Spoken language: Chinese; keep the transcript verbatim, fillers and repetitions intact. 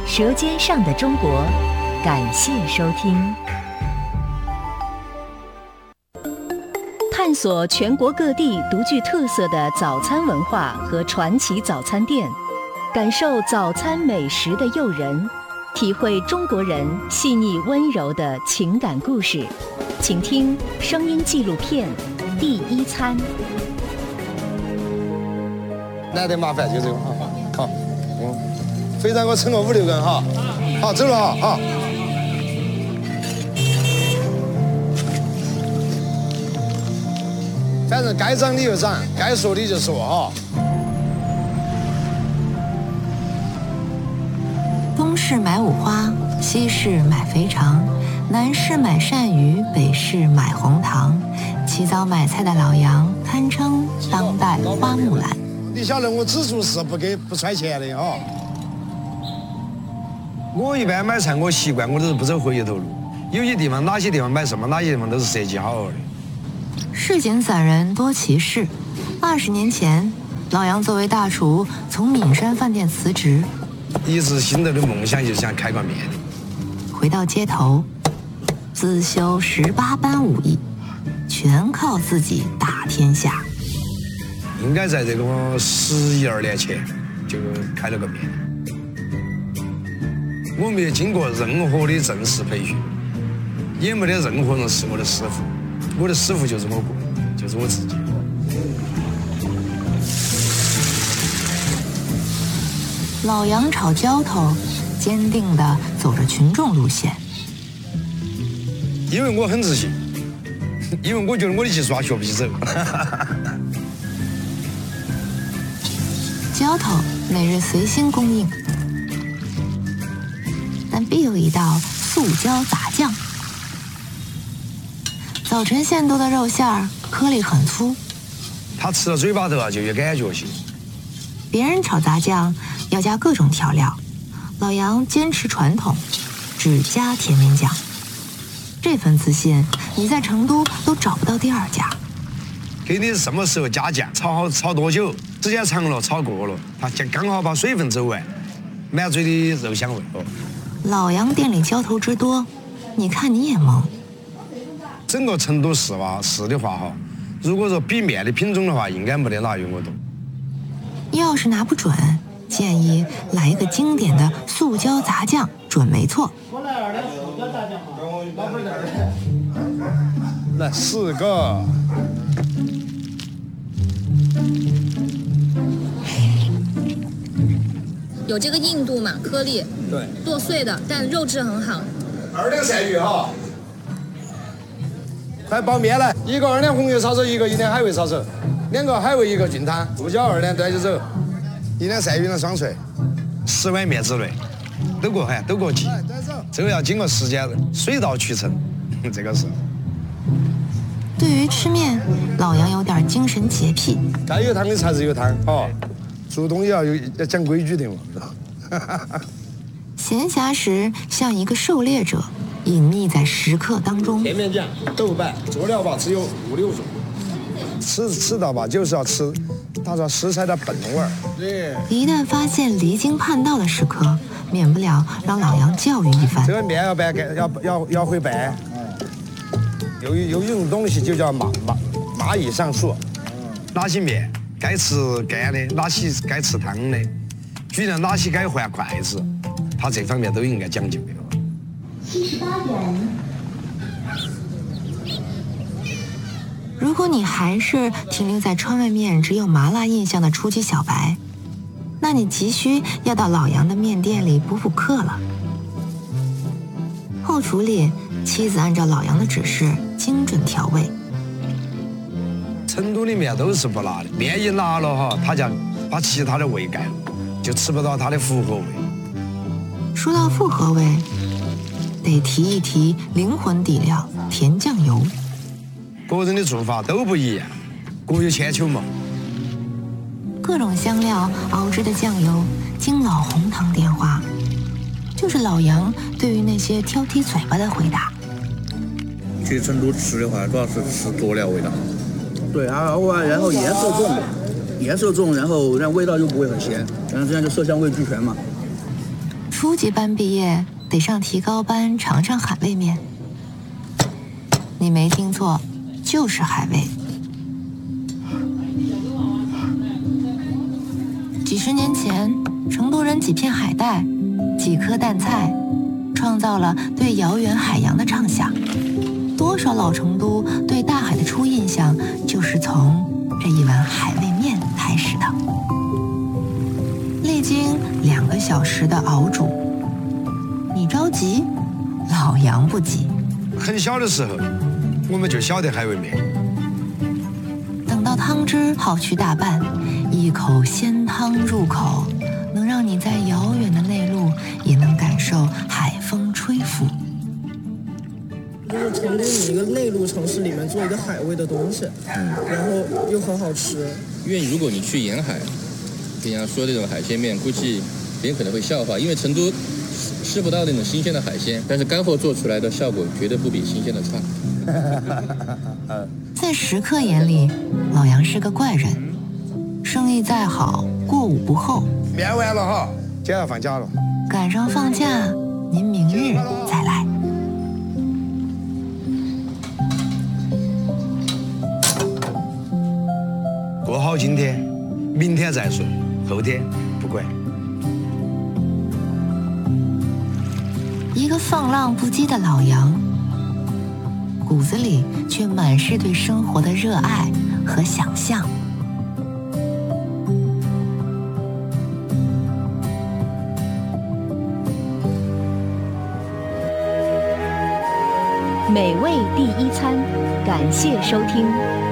舌尖上的中国，感谢收听。探索全国各地独具特色的早餐文化和传奇早餐店，感受早餐美食的诱人，体会中国人细腻温柔的情感故事。请听声音纪录片《第一餐》。 来点麻烦就这个哈，好，嗯，肥肠我称个五六根哈，好走了哈，好。反正该涨的就涨，该说的就说哈。 东市买五花，西市买肥肠，南市买鳝鱼，北市买红糖。起早买菜的老杨堪称当代花木兰。 你晓得我只做事不给不揣钱的哈。我一般买菜我习惯我都是不走回头路，有些地方哪些地方买什么，哪些地方都是设计好的。 市井散人多奇事。二十年前，老杨作为大厨从岷山饭店辞职， 一直心头的梦想就是想开个面。 回到街头，自修十八般武艺，全靠自己打天下。 应该在这个十一二年前就开了个面。我没有经过任何的正式培训，也没得任何人是我的师傅，我的师傅就是我个人，就是我自己。 老杨炒浇头，坚定地走着群众路线。 因为我很自信，因为我觉得我的技术还学不起走。 浇头每日随心供应，但必有一道素椒杂酱。早晨现剁的肉馅儿颗粒很粗， 他吃到嘴巴头啊就有感觉性。 别人炒杂酱要加各种调料，老杨坚持传统，只加甜面酱。这份自信，你在成都都找不到第二家。 给你什么时候加酱，炒好炒多久，时间长了炒过了，它刚好把水分走完，满嘴的肉香味哦。 老杨店里浇头之多，你看你也懵。 整个成都市哇市的话哈，如果说比面的品种的话，应该没得哪有我多。 要是拿不准，建议来一个经典的素椒杂酱，准没错。 我来二两素椒杂酱嘛，老板儿来四个。 有这个硬度嘛，颗粒， 对， 剁碎的，但肉质很好。 二两鳝鱼哈，快包面来，一个二两红油抄手，一个一两海味抄手，两个海味一个菌汤，素椒二两端就走，一两鳝鱼两双脆，十碗面之内，都过海，都过季，这个要经过时间水到渠成，这个是。 对于吃面，老杨有点精神洁癖。 该有汤的才是有汤哦，做东西要有要讲规矩的嘛。 闲暇时像一个狩猎者，隐匿在食客当中。 甜面酱、豆瓣、佐料吧，只有五六种。吃吃到吧，就是要吃，它说食材的本味儿。对。 一旦发现离经叛道的食客，免不了让老杨教育一番。 这个面要拌，要要要会拌。有有一种东西就叫蚂蚂蚂蚁上树，哪些面该吃干的，哪些该吃汤的，居然哪些该换筷子，他这方面都应该讲究的。 七十八元。 如果你还是停留在川味面只有麻辣印象的初级小白，那你急需要到老杨的面店里补补课了。后厨里，妻子按照老杨的指示精准调味。 成都的面都是不辣的，面一辣了哈，它就把其他的味盖了，就吃不到它的复合味。 说到复合味，得提一提灵魂底料甜酱油。 个人的做法都不一样，各有千秋嘛。 各种香料熬制的酱油，经老红糖点化，就是老杨对于那些挑剔嘴巴的回答。 去成都吃的话，主要是吃佐料味道。 对啊，然后颜色重，颜色重，然后让味道就不会很咸，然后这样就色香味俱全嘛。 初级班毕业，得上提高班尝尝海味面。你没听错，就是海味。几十年前，成都人几片海带，几颗淡菜，创造了对遥远海洋的畅想。多少老成都对大海的初印象，就是从这一碗海味面开始的。历经两个小时的熬煮，你着急，老杨不急。 很小的时候，我们就晓得海味面。 等到汤汁好去大半，一口鲜汤入口，能让你在遥远的内陆也能感受海风吹拂。 就是成都你一个内陆城市里面做一个海味的东西，嗯，然后又很好吃。 因为如果你去沿海，跟人家说这种海鲜面，估计别人可能会笑话，因为成都吃不到那种新鲜的海鲜，但是干货做出来的效果绝对不比新鲜的差。 在食客眼里，老杨是个怪人，生意再好，过午不候。 面完了哈，今天要放假了。 赶上放假，您明日再来。 过好今天，明天再说，后天不管。 一个放浪不羁的老杨，骨子里却满是对生活的热爱和想象。 美味第一餐，感谢收听。